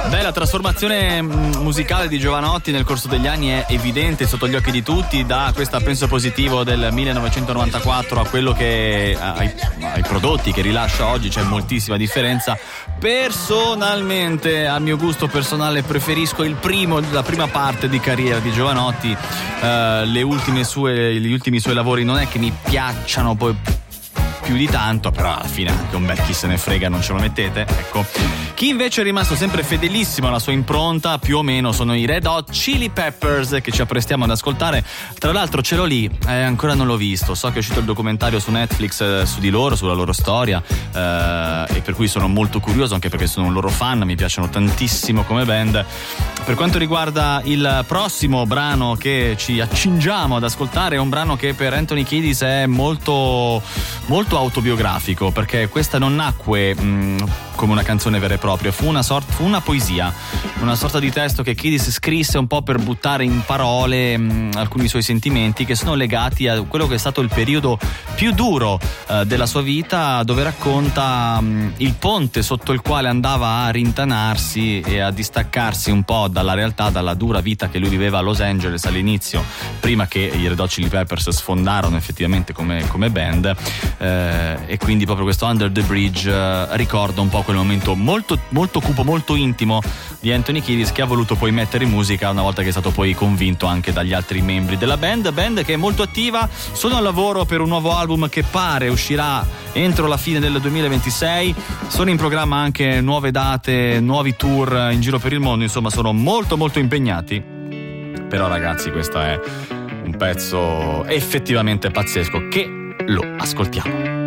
Beh, la trasformazione musicale di Jovanotti nel corso degli anni è evidente sotto gli occhi di tutti, da questo penso positivo del 1994 a quello che ai prodotti che rilascia oggi c'è moltissima differenza. Personalmente, a mio gusto personale, preferisco la prima parte di carriera di Jovanotti. Gli ultimi suoi lavori non è che mi piacciono poi più di tanto, però alla fine anche un bel chi se ne frega, non ce lo mettete, ecco. Chi invece è rimasto sempre fedelissimo alla sua impronta, più o meno, sono i Red Hot Chili Peppers, che ci apprestiamo ad ascoltare. Tra l'altro ce l'ho lì, ancora non l'ho visto, so che è uscito il documentario su Netflix su di loro, sulla loro storia, e per cui sono molto curioso, anche perché sono un loro fan, mi piacciono tantissimo come band. Per quanto riguarda il prossimo brano che ci accingiamo ad ascoltare, è un brano che per Anthony Kiedis è molto molto autobiografico, perché questa non nacque come una canzone vera e propria, fu una poesia, una sorta di testo che Kiedis scrisse un po' per buttare in parole alcuni suoi sentimenti, che sono legati a quello che è stato il periodo più duro della sua vita, dove racconta il ponte sotto il quale andava a rintanarsi e a distaccarsi un po' dalla realtà, dalla dura vita che lui viveva a Los Angeles all'inizio, prima che i Red Hot Chili Peppers sfondarono effettivamente come band, e quindi proprio questo Under the Bridge ricorda un po' quel momento molto, molto cupo, molto intimo di Anthony Kiedis, che ha voluto poi mettere in musica una volta che è stato poi convinto anche dagli altri membri della band che è molto attiva. Sono al lavoro per un nuovo album che pare uscirà entro la fine del 2026, sono in programma anche nuove date, nuovi tour in giro per il mondo, insomma sono molto molto impegnati. Però ragazzi, questo è un pezzo effettivamente pazzesco, che lo ascoltiamo.